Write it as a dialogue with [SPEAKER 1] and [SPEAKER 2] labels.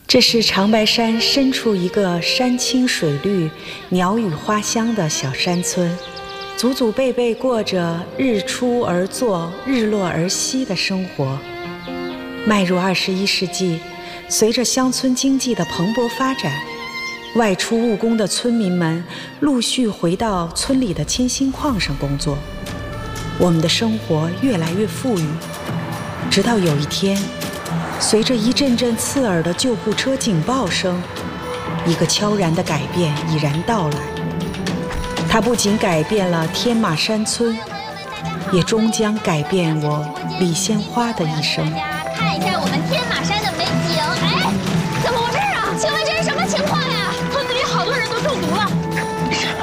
[SPEAKER 1] 这是长白山深处一个山青水绿、鸟语花香的小山村，祖祖辈辈过着日出而作、日落而息的生活。迈入21世纪，随着乡村经济的蓬勃发展，外出务工的村民们陆续回到村里的铅锌矿上工作，我们的生活越来越富裕。直到有一天，随着一阵阵刺耳的救护车警报声，一个悄然的改变已然到来。它不仅改变了天马山村，也终将改变我李鲜花的一生。
[SPEAKER 2] 看一下我们天马山的